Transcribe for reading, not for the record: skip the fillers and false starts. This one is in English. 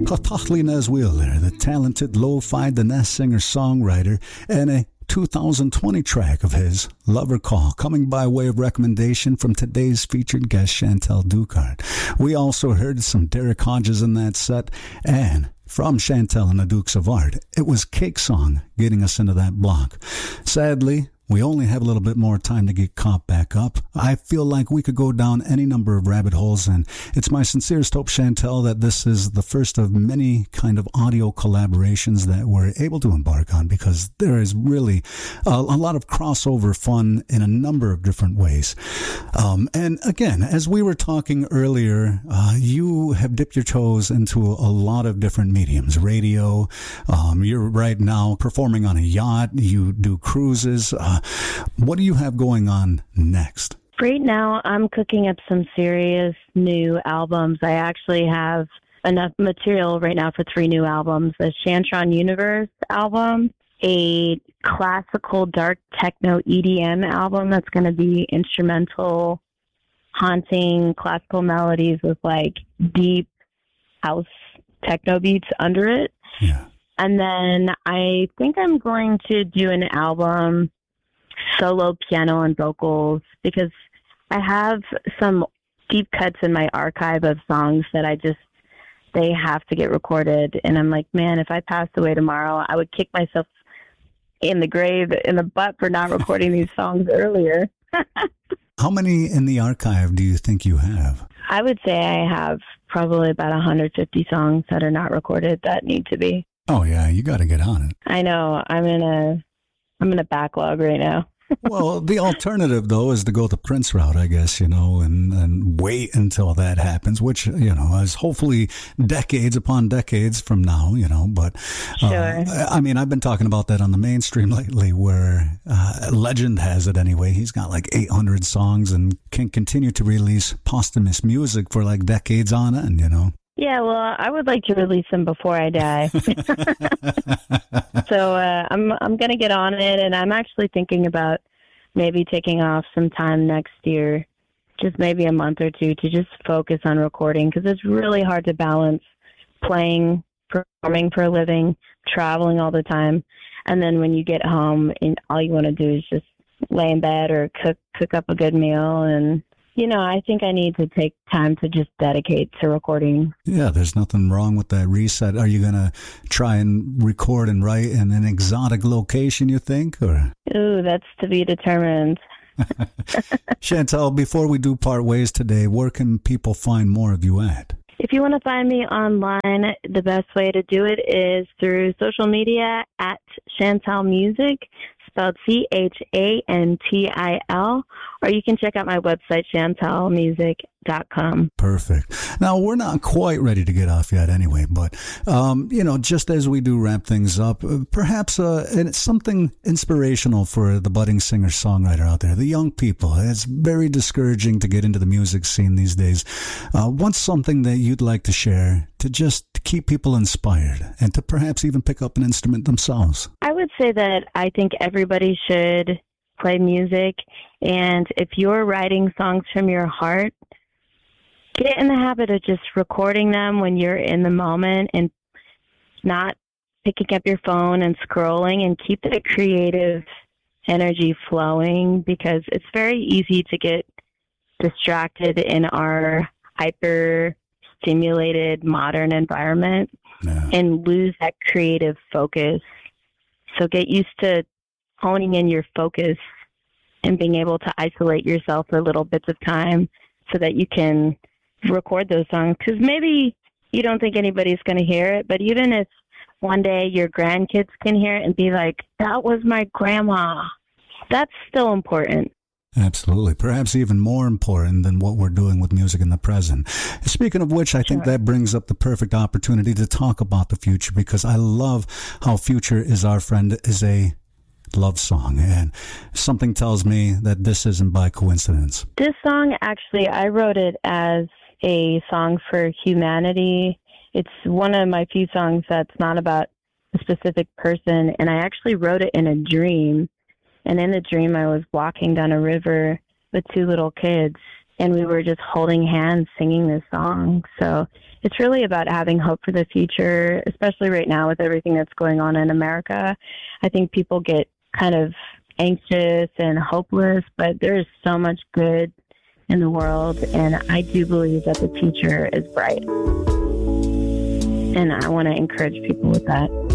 Cathaleen Wheeler, the talented lo-fi Dines singer-songwriter, and a 2020 track of his, Lover Call, coming by way of recommendation from today's featured guest, Chantal Ducard. We also heard some Derek Hodges in that set, and from Chantal and the Dukes of Art, it was Cake Song getting us into that block. Sadly, we only have a little bit more time to get caught back up. I feel like we could go down any number of rabbit holes, and it's my sincerest hope, Chantal, that this is the first of many kind of audio collaborations that we're able to embark on, because there is really a lot of crossover fun in a number of different ways. And again, as we were talking earlier, you have dipped your toes into a lot of different mediums. Radio, you're right now performing on a yacht, you do cruises. What do you have going on next? Right now, I'm cooking up some serious new albums. I actually have enough material right now for 3 new albums. A Shantron Universe album, a classical dark techno EDM album that's going to be instrumental, haunting classical melodies with like deep house techno beats under it. Yeah. And then I think I'm going to do an album solo piano and vocals, because I have some deep cuts in my archive of songs that they have to get recorded. And I'm like, man, if I passed away tomorrow, I would kick myself in the grave, in the butt, for not recording these songs earlier. How many in the archive do you think you have? I would say I have probably about 150 songs that are not recorded that need to be. Oh yeah, you got to get on it. I know. I'm in a backlog right now. Well, the alternative, though, is to go the Prince route, I guess, and wait until that happens, which, is hopefully decades upon decades from now, but sure. I mean, I've been talking about that on the mainstream lately, where legend has it anyway. He's got like 800 songs and can continue to release posthumous music for like decades on end, Yeah, well, I would like to release them before I die. So I'm going to get on it, and I'm actually thinking about maybe taking off some time next year, just maybe a month or two, to just focus on recording, because it's really hard to balance playing, performing for a living, traveling all the time, and then when you get home and all you want to do is just lay in bed or cook up a good meal. And I think I need to take time to just dedicate to recording. Yeah, there's nothing wrong with that reset. Are you going to try and record and write in an exotic location, you think? Or? Ooh, that's to be determined. Chantal, before we do part ways today, where can people find more of you at? If you want to find me online, the best way to do it is through social media at Chantal Music, spelled CHANTIL, or you can check out my website, chantalmusic.com. Perfect. Now, we're not quite ready to get off yet anyway, but, just as we do wrap things up, perhaps it's something inspirational for the budding singer-songwriter out there, the young people. It's very discouraging to get into the music scene these days. What's something that you'd like to share to just keep people inspired and to perhaps even pick up an instrument themselves? I would say that I think everybody should play music, and if you're writing songs from your heart, get in the habit of just recording them when you're in the moment and not picking up your phone and scrolling, and keep the creative energy flowing, because it's very easy to get distracted in our hyper stimulated modern environment and lose that creative focus. So get used to honing in your focus and being able to isolate yourself for little bits of time so that you can record those songs. Because maybe you don't think anybody's going to hear it, but even if one day your grandkids can hear it and be like, that was my grandma, that's still important. Absolutely. Perhaps even more important than what we're doing with music in the present. Speaking of which, I think that brings up the perfect opportunity to talk about the future, because I love how Future Is Our Friend is a love song. And something tells me that this isn't by coincidence. This song, actually, I wrote it as a song for humanity. It's one of my few songs that's not about a specific person. And I actually wrote it in a dream. And in the dream, I was walking down a river with 2 little kids. and we were just holding hands singing this song. So it's really about having hope for the future, especially right now with everything that's going on in America. I think people get kind of anxious and hopeless, but there is so much good in the world, and I do believe that the future is bright. And I want to encourage people with that.